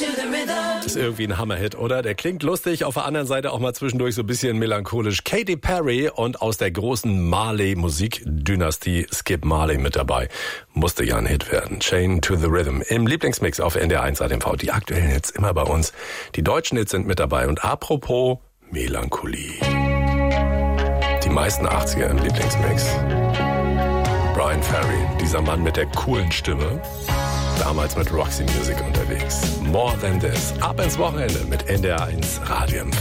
Ist irgendwie ein Hammerhit, oder? Der klingt lustig, auf der anderen Seite auch mal zwischendurch so ein bisschen melancholisch. Katy Perry und aus der großen Marley-Musikdynastie Skip Marley mit dabei. Musste ja ein Hit werden. Chain to the Rhythm. Im Lieblingsmix auf NDR1 ATV. Die aktuellen Hits immer bei uns. Die deutschen Hits sind mit dabei. Und apropos Melancholie. Die meisten 80er im Lieblingsmix. Brian Ferry, dieser Mann mit der coolen Stimme. Damals mit Roxy Music unterwegs. More Than This. Ab ins Wochenende mit NDR1 Radio.